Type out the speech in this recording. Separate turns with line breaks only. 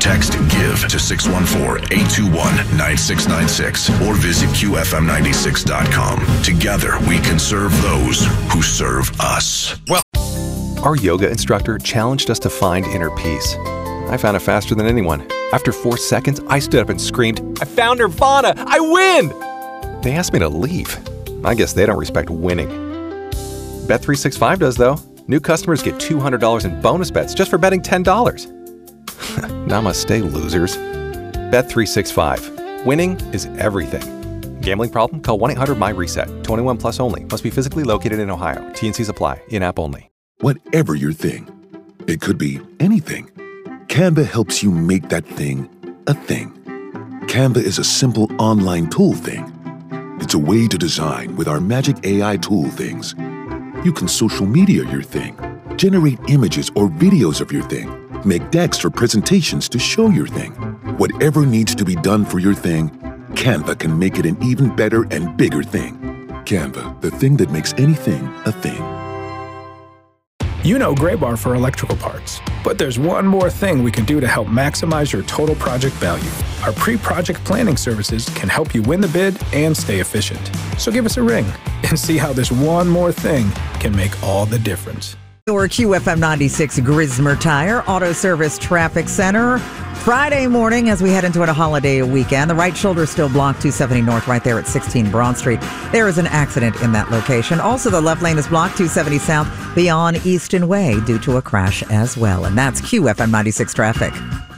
Text GIVE to 614-821-9696 or visit QFM96.com. Together, we can serve those who serve us.
Well, our yoga instructor challenged us to find inner peace. I found it faster than anyone. After 4 seconds, I stood up and screamed, "I found Nirvana! I win!" They asked me to leave. I guess they don't respect winning. Bet365 does, though. New customers get $200 in bonus bets just for betting $10. Namaste, losers. Bet365. Winning is everything. Gambling problem? Call 1-800-MY-RESET. 21 plus only. Must be physically located in Ohio. T&Cs apply. In-app only.
Whatever your thing, it could be anything. Canva helps you make that thing a thing. Canva is a simple online tool thing. It's a way to design with our magic AI tool things. You can social media your thing, generate images or videos of your thing, make decks or presentations to show your thing. Whatever needs to be done for your thing, Canva can make it an even better and bigger thing. Canva, the thing that makes anything a thing.
You know Graybar for electrical parts, but there's one more thing we can do to help maximize your total project value. Our pre-project planning services can help you win the bid and stay efficient. So give us a ring and see how this one more thing can make all the difference.
Your QFM 96 Grismer Tire Auto Service Traffic Center. Friday morning as we head into a holiday weekend. The right shoulder is still blocked 270 north right there at 16 Broad Street. There is an accident in that location. Also, the left lane is blocked 270 south beyond Easton Way due to a crash as well. And that's QFM 96 traffic.